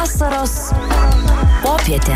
Vasaros popietė.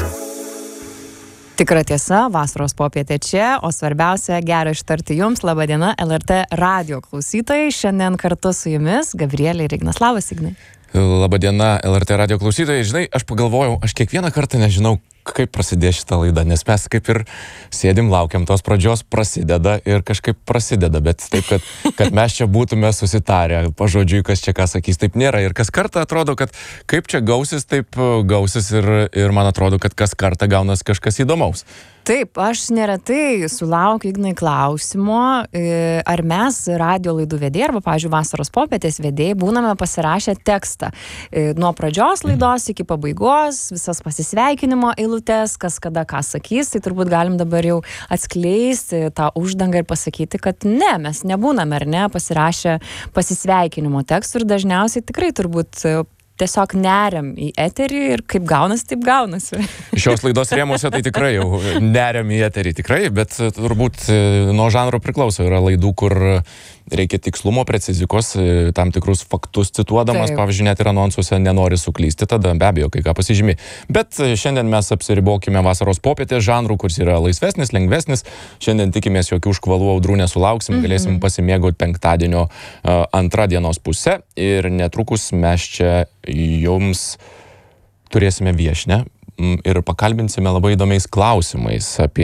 Tikra tiesa, vasaros popietė čia, o svarbiausia, gera ištarti jums. Labadiena, LRT radio klausytojai. Šiandien kartu su jumis Gabrielė ir Ignas. Labas, Ignai. Labadiena, LRT radio klausytojai. Žinai, aš pagalvojau, aš kiekvieną kartą nežinau, kaip prasidės šitą laidą, nes mes kaip ir sėdim, laukiam tos pradžios, prasideda ir kažkaip prasideda, bet taip, kad mes čia būtume susitarę, pažodžiui, kas čia ką sakys, taip nėra. Ir kas kartą atrodo, kad kaip čia gausis, taip gausis ir man atrodo, kad kas kartą gaunas kažkas įdomaus. Taip, aš neretai sulaukiu, Ignai, klausimo, ar mes radio laidų vedėjai, arba, pavyzdžiui, vasaros popietės vedėjai, būname pasirašę tekstą. Nuo pradžios laidos iki pabaigos, visas pasisveikinimo eilutės, kas kada ką sakys, tai turbūt galim dabar jau atskleisti tą uždangą ir pasakyti, kad ne, mes nebūname, ar ne, pasirašę pasisveikinimo tekstų ir dažniausiai tikrai turbūt tiesiog neriam į eterį ir kaip gaunasi, taip gaunasi. Šios laidos rėmuose tai tikrai jau neriam į eterį, tikrai, bet turbūt nuo žanro priklauso. Yra laidų, kur reikia tikslumo, precizikos, tam tikrus faktus cituodamas, pavyzdžiui, net ir anonsuose nenori suklysti, tada be abejo, kai ką pasižymi. Bet šiandien mes apsiribokime vasaros popietės žanrų, kuris yra laisvesnis, lengvesnis. Šiandien tikimės, jokių užkvalų audrų nesulauksim, galėsim pasimėgauti penktadienio antrą dienos pusę ir netrukus mes čia jums turėsime viešnią ir pakalbinsime labai įdomiais klausimais apie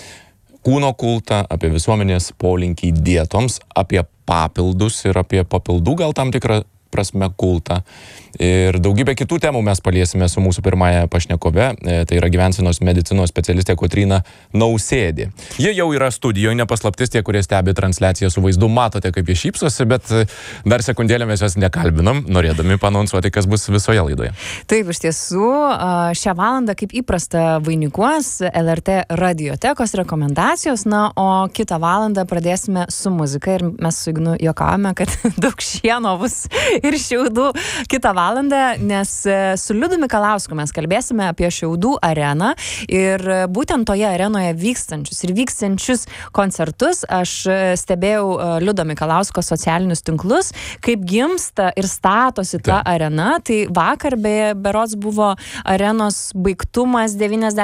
kūno kultą, apie visuomenės polinkį dietoms, apie papildus ir apie papildų gal tam tikrą prasme kultą. Ir daugybę kitų temų mes paliesime su mūsų pirmąja pašnekove, tai yra gyvensenos medicinos specialistė Kotryna Nausėdė. Jie jau yra studijoje, nepaslaptis, tie, kurie stebi transliaciją su vaizdu, matote, kaip jie šypsosi, bet dar sekundėlę mes jas nekalbinam, norėdami paanonsuoti, kas bus visoje laidoje. Taip, iš tiesų, šią valandą, kaip įprasta, vainikuos LRT radiotekos rekomendacijos, na, o kitą valandą pradėsime su muzika ir mes su Ignu juokavome, kad daug šieno bus ir šiaudų kitą valandą, nes su Liudu Mikalausku mes kalbėsime apie Šiaudų areną ir būtent toje arenoje vykstančius koncertus. Aš stebėjau Liudo Mikalausko socialinius tinklus, kaip gimsta ir statosi ta arena. Tai vakar berods buvo arenos baigtumas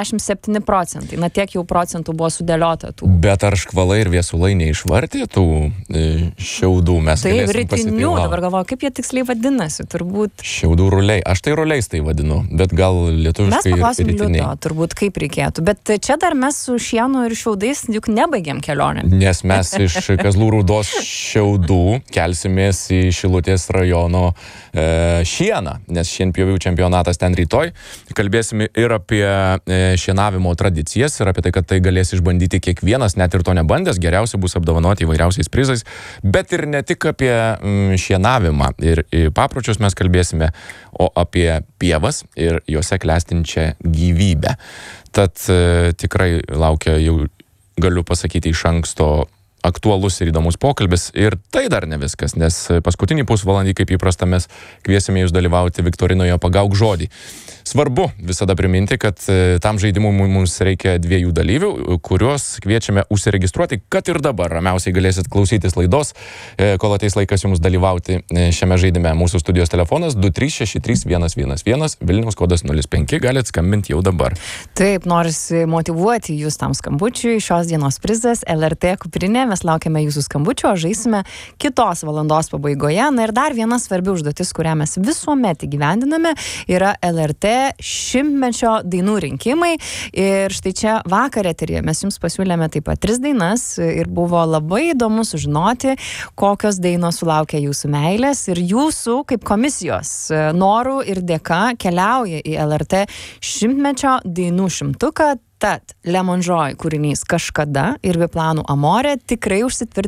97%. Na, tiek jau procentų buvo sudėliota tų. Bet ar škvalai ir viesulai neišvartė tų šiaudų? Mes taip, rytinių, dabar galvoju, kaip jie tiksliai vadinasi, turbūt. Šiaudų ruliai. Aš tai ruliais tai vadinu, bet gal lietuviškai mes paklausim rytiniai. Liudo, turbūt kaip reikėtų. Bet čia dar mes su šienu ir šiaudais juk nebaigėm kelionę. Nes mes iš Kazlų Rūdos šiaudų kelsimės į Šilutės rajono šieną, nes šienpjovių čempionatas ten rytoj. Kalbėsime ir apie šienavimo tradicijas ir apie tai, kad tai galės išbandyti kiekvienas, net ir to nebandęs, geriausiai bus apdovanoti įvairiausiais prizais, bet ir ne tik apie šienavimą ir papročius mes kalbėsime, o apie pievas ir juose klestinčią gyvybę. Tad tikrai laukia, jau galiu pasakyti iš anksto, aktualus ir įdomus pokalbis. Ir tai dar ne viskas, nes paskutinį pusvalandį, kaip įprasta, mes kviesime jūs dalyvauti viktorinoje Pagauk žodį. Svarbu visada priminti, kad tam žaidimui mums reikia 2 dalyvių, kuriuos kviečiame užsiregistruoti, kad ir dabar ramiausiai galėsit klausytis laidos, kol ateis laikas jums dalyvauti šiame žaidime. Mūsų studijos telefonas 2363111, Vilniaus kodas 05, galit skambinti jau dabar. Taip, norisi motyvuoti jūs tam skambučiui. Šios dienos prizas LRT kuprinė. Mes laukiame jūsų skambučio, žaisime kitos valandos pabaigoje. Na ir dar viena svarbi užduotis, kurią mes visuomet įgyvendiname, yra LRT šimtmečio dainų rinkimai. Ir štai čia vakar eteryje mes jums pasiūlėme taip pat 3 dainas ir buvo labai įdomu sužinoti, kokios dainos sulaukia jūsų meilės ir jūsų kaip komisijos norų ir dėka keliauja į LRT šimtmečio dainų šimtuką. Tad Lemon Joy kūrinys Kažkada ir Biplanų Amorė tikrai užsitvirtino